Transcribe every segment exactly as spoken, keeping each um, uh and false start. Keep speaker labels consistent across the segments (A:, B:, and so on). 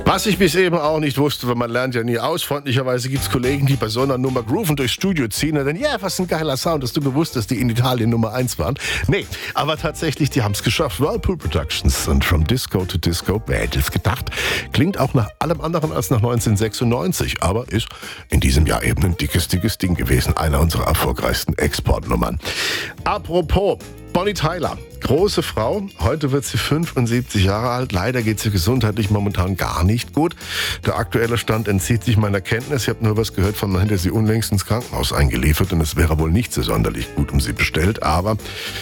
A: Was ich bis eben auch nicht wusste, weil man lernt ja nie aus. Freundlicherweise gibt es Kollegen, die bei so einer Nummer grooven durchs Studio ziehen und dann, ja, was ein geiler Sound, hast du gewusst, dass die in Italien Nummer eins waren? Nee, aber tatsächlich, die haben es geschafft. Whirlpool Productions und From Disco to Disco, wer hätte es gedacht, klingt auch nach allem anderen als nach neunzehnhundertsechsundneunzig, aber ist in diesem Jahr eben ein dickes, dickes Ding gewesen. Einer unserer erfolgreichsten Exportnummern. Apropos, Bonnie Tyler, große Frau, heute wird sie fünfundsiebzig Jahre alt. Leider geht sie gesundheitlich momentan gar nicht gut. Der aktuelle Stand entzieht sich meiner Kenntnis. Ich habe nur was gehört von, man hätte sie unlängst ins Krankenhaus eingeliefert und es wäre wohl nicht so sonderlich gut um sie bestellt, aber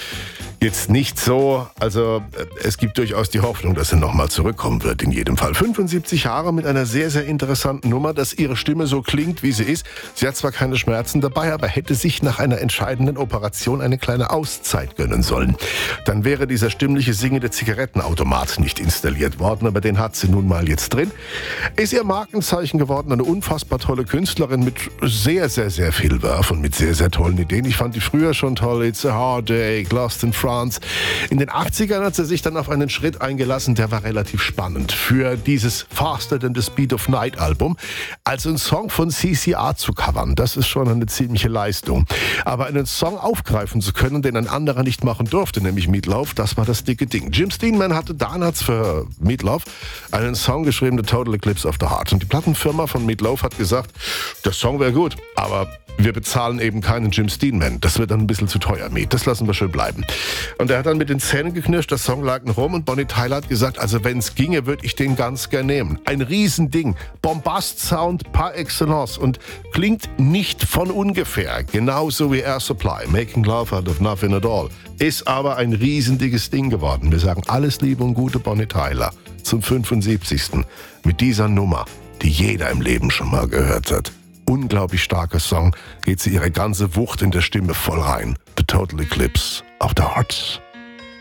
A: jetzt nicht so, also es gibt durchaus die Hoffnung, dass sie nochmal zurückkommen wird. In jedem Fall fünfundsiebzig Jahre mit einer sehr, sehr interessanten Nummer, dass ihre Stimme so klingt, wie sie ist. Sie hat zwar keine Schmerzen dabei, aber hätte sich nach einer entscheidenden Operation eine kleine Auszeit gönnen sollen. Dann wäre dieser stimmliche singende Zigarettenautomat nicht installiert worden, aber den hat sie nun mal jetzt drin. Ist ihr Markenzeichen geworden, eine unfassbar tolle Künstlerin mit sehr, sehr, sehr viel Werf und mit sehr, sehr tollen Ideen. Ich fand die früher schon toll. It's a Heartache, Lost in France. In den achtzigern hat sie sich dann auf einen Schritt eingelassen, der war relativ spannend. Für dieses Faster Than the Speed of Night Album, also einen Song von C C R zu covern, das ist schon eine ziemliche Leistung. Aber einen Song aufgreifen zu können, den ein anderer nicht machen durfte, nämlich Meat Loaf, das war das dicke Ding. Jim Steinman hatte damals für Meat Loaf einen Song geschrieben, The Total Eclipse of the Heart. Und die Plattenfirma von Meat Loaf hat gesagt, der Song wäre gut, aber wir bezahlen eben keinen Jim Steinman. Das wird dann ein bisschen zu teuer, Meat. Das lassen wir schön bleiben. Und er hat dann mit den Zähnen geknirscht, der Song lag noch rum und Bonnie Tyler hat gesagt, also wenn es ginge, würde ich den ganz gern nehmen. Ein Riesending, Bombast-Sound par excellence und klingt nicht von ungefähr, genauso wie Air Supply, Making Love Out of Nothing at All. Ist aber ein riesendiges Ding geworden. Wir sagen alles Liebe und Gute Bonnie Tyler zum fünfundsiebzigsten mit dieser Nummer, die jeder im Leben schon mal gehört hat. Unglaublich starker Song, geht sie ihre ganze Wucht in der Stimme voll rein. The Total Eclipse of the Heart.